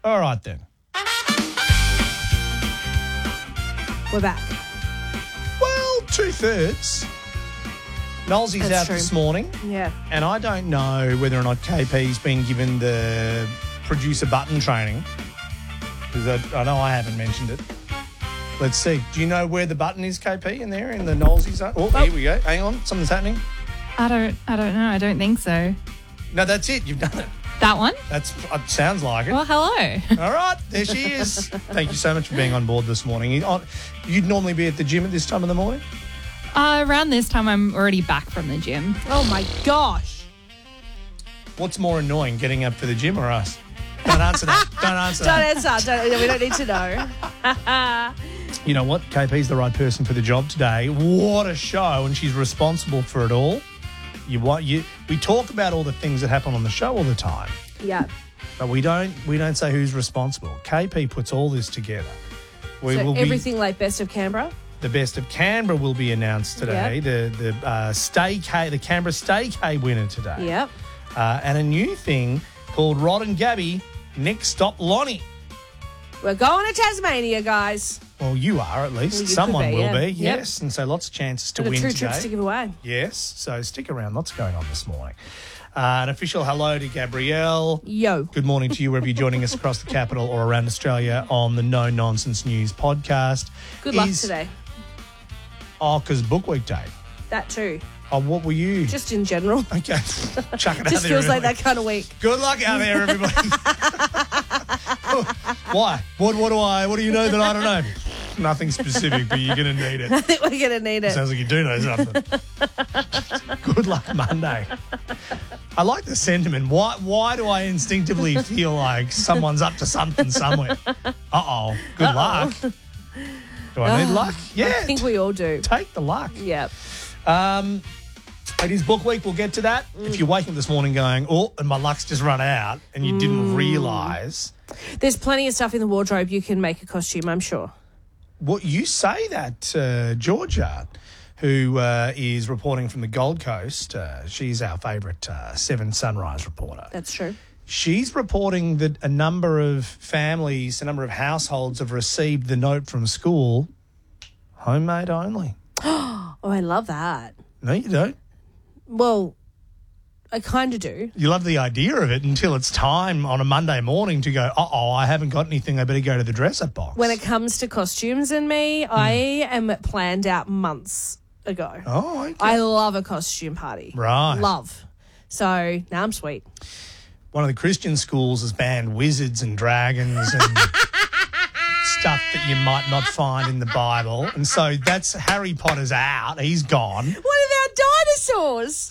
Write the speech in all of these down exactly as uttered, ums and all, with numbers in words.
All right, then. We're back. Well, two-thirds. Nolsey's That's out true. this morning, Yeah. and I don't know whether or not K P's been given the producer button training, because I, I know I haven't mentioned it. Let's see. Do you know where the button is, K P, in there, in the Nolsey zone? Oh, Oh. here we go. Hang on. Something's happening. I don't I don't know. I don't think so. No, that's it. You've done it. That one? That's it sounds like it. Well, hello. All right, there she is. Thank you so much for being on board this morning. You- on- You'd normally be at the gym at this time of the morning? Uh, around this time, I'm already back from the gym. Oh, my gosh. What's more annoying, getting up for the gym or us? Don't answer that. Don't answer Don't that. answer. Don't, we don't need to know. You know what? K P's the right person for the job today. What a show, and she's responsible for it all. You want you? We talk about all the things that happen on the show all the time, Yeah. but we don't. We don't say who's responsible. K P puts all this together. We So will everything like Best of Canberra? be the best of Canberra will be announced today. Yep. The the uh, Stay K, the Canberra Stay K winner today. Yep. Uh, and a new thing called Rod and Gabby Next Stop Lonnie. We're going to Tasmania, guys. Well, you are at least. Well, you Someone could be, will yeah. be, Yep. yes. And so lots of chances to Got win two today. trips to give away. Yes, so stick around. Lots going on this morning. Uh, an official hello to Gabrielle. Yo. Good morning to you wherever you're joining us across the capital or around Australia on the No Nonsense News podcast. Good luck Is- today. Oh, because Book Week Day. That too. Oh, what were you? Just in general. Okay, chuck it out Just there. feels like everybody. that kind of week. Good luck out there, everybody. Why? What? What do I? What do you know that I don't know? Nothing specific, but you're going to need it. I think we're going to need it. Sounds like you do know something. Good luck Monday. I like the sentiment. Why Why do I instinctively feel like someone's up to something somewhere? Uh-oh. Good Uh-oh. luck. Do I need luck? Yeah. I think we all do. Take the luck. Yep. Um, it is book week. We'll get to that. Mm. If you're waking up this morning going, oh, and my luck's just run out, and you Mm. didn't realise. There's plenty of stuff in the wardrobe you can make a costume, I'm sure. What you say that, uh, Georgia, who uh, is reporting from the Gold Coast, uh, she's our favourite uh, Seven Sunrise reporter. That's true. She's reporting that a number of families, a number of households have received the note from school, homemade only. Oh, I love that. No, you don't. Well, I kind of do. You love the idea of it until it's time on a Monday morning to go, uh-oh, I haven't got anything, I better go to the dress-up box. When it comes to costumes and me, I am planned out months ago. Oh, okay. I love a costume party. Right. Love. So now I'm sweet. One of the Christian schools has banned wizards and dragons and stuff that you might not find in the Bible. And so that's Harry Potter's out. He's gone. What about dinosaurs?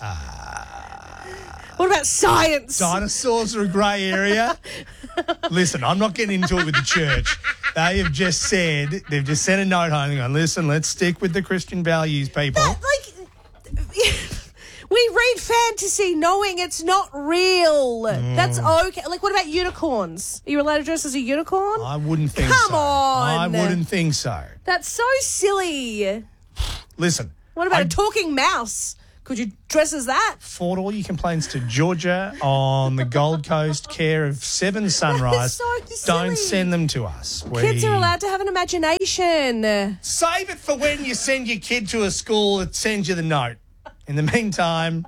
Uh, what about science? Dinosaurs are a grey area. Listen, I'm not getting into it with the church. They have just said, they've just sent a note home and gone, listen, let's stick with the Christian values, people. That, like, we read fantasy knowing it's not real. Mm. That's okay. Like, what about unicorns? Are you allowed to dress as a unicorn? I wouldn't think Come so. on. I wouldn't think so. That's so silly. Listen. What about I a talking mouse? Could you dress as that? forward all your complaints to Georgia on the Gold Coast, care of Seven Sunrise. so silly. Don't send them to us. We- Kids are allowed to have an imagination. Save it for when you send your kid to a school that sends you the note. In the meantime,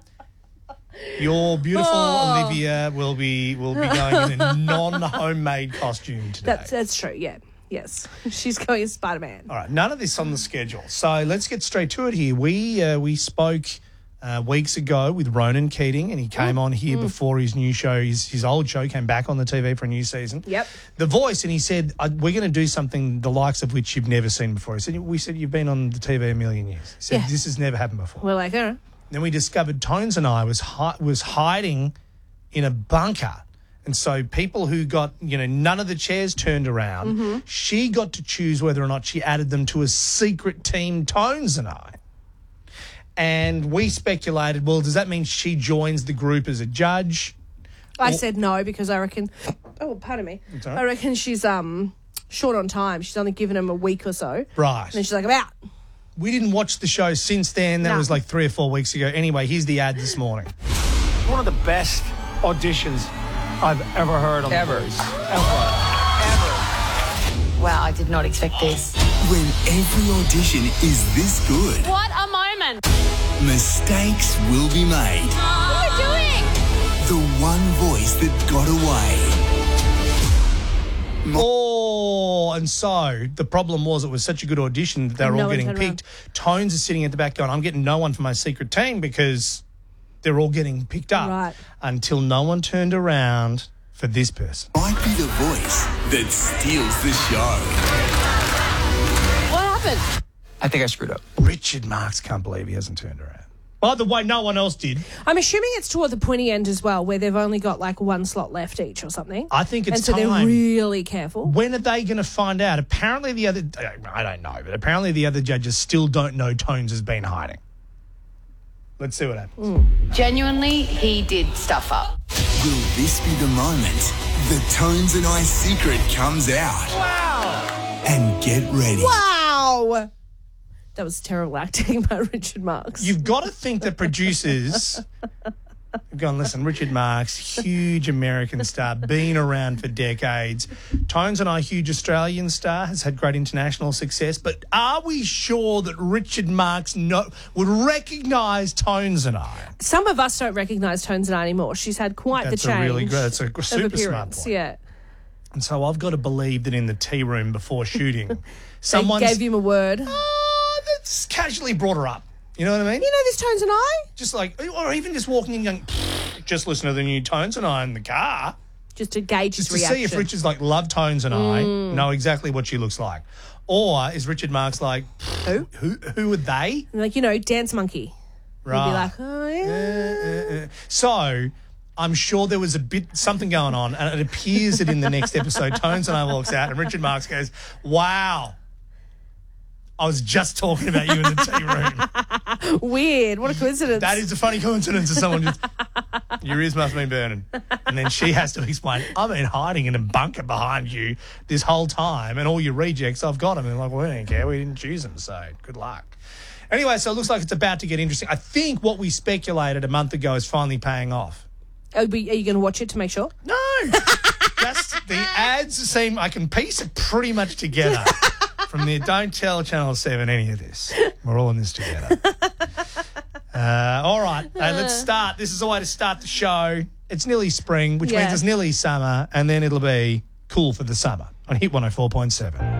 your beautiful Oh. Olivia will be will be going in a non-homemade costume today. That's that's true. Yeah. Yes. She's going as Spider-Man. All right, none of this on the schedule. So let's get straight to it here. We uh, we spoke uh, weeks ago with Ronan Keating, and he came on here before his new show, his, his old show came back on the T V for a new season. Yep. The Voice, and he said, uh, we're going to do something the likes of which you've never seen before. He said, we said, you've been on the T V a million years. He said, Yeah. this has never happened before. We're like, oh. Then we discovered Tones and I was hi- was hiding in a bunker. And so people who got, you know, none of the chairs turned around, Mm-hmm. she got to choose whether or not she added them to a secret team, Tones and I. And we speculated, well, does that mean she joins the group as a judge? I said no because I reckon. Oh, pardon me. all right. I reckon she's um short on time. She's only given him a week or so. Right. And then she's like, I'm out. We didn't watch the show since then. That No. was like three or four weeks ago. Anyway, here's the ad this morning. One of the best auditions I've ever heard on Ever. The Voice. Ever. Wow, I did not expect this. When every audition is this good, What a moment! mistakes will be made. What are you doing? The one voice that got away. Oh, and so the problem was it was such a good audition that they were No all one getting turned picked. Tones is sitting at the back going, I'm getting no one for my secret team because they're all getting picked up. Right. Until no one turned around for this person. Might be the voice that steals the show. What happened? I think I screwed up. Richard Marx can't believe he hasn't turned around. By the way, no one else did. I'm assuming it's toward the pointy end as well, where they've only got like one slot left each or something. I think it's and so time. they're really careful. When are they going to find out? Apparently the other, I don't know, but apparently the other judges still don't know Tones has been hiding. Let's see what happens. Genuinely, he did stuff up. Will this be the moment the Tones and I secret comes out? Wow. And get ready. Wow! That was terrible acting by Richard Marx. You've got to think that producers have gone, listen, Richard Marx, huge American star, been around for decades. Tones and I, huge Australian star, has had great international success. But are we sure that Richard Marx no, would recognise Tones and I? Some of us don't recognise Tones and I anymore. She's had quite That's the a change. really good, that's a of super smart appearance, point. Yeah. And so I've got to believe that in the tea room before shooting, They someone gave him a word. oh, that's casually brought her up. You know what I mean? You know this Tones and I? Just like, or even just walking in going, just listen to the new Tones and I in the car. Just to gauge Just his to reaction. see if Richard's like, love Tones and I, know exactly what she looks like. Or is Richard Marx like, Who? who, who are they? Like, you know, Dance Monkey. Right. He'd be like, oh, yeah. Uh, uh, uh. So I'm sure there was a bit something going on, and it appears that in the next episode, Tones and I walks out, and Richard Marx goes, "Wow, I was just talking about you in the tea room." Weird. What a coincidence. That is a funny coincidence of someone just, your ears must have been burning. And then she has to explain, I've been hiding in a bunker behind you this whole time, and all your rejects, I've got them. And they're like, well, we didn't care. We didn't choose them, so good luck. Anyway, so it looks like it's about to get interesting. I think what we speculated a month ago is finally paying off. Are, we, are you going to watch it to make sure? No. Just the ads seem, I can piece it pretty much together. From the Don't Tell Channel seven any of this. We're all in this together. Uh, all right, hey, let's start. This is the way to start the show. It's nearly spring, which Yeah. means it's nearly summer, and then it'll be cool for the summer on Hit one oh four point seven.